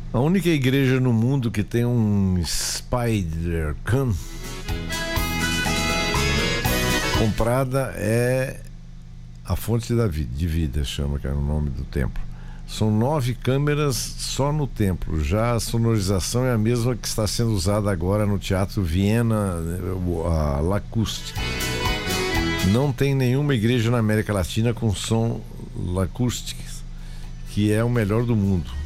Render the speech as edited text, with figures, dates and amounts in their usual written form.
A única igreja no mundo que tem um Spider Cam comprada é a Fonte de Vida, chama, que é o nome do templo. São 9 câmeras só no templo. Já a sonorização é a mesma que está sendo usada agora no Teatro Viena, a Lacoste. Não tem nenhuma igreja na América Latina com som Lacoste, que é o melhor do mundo.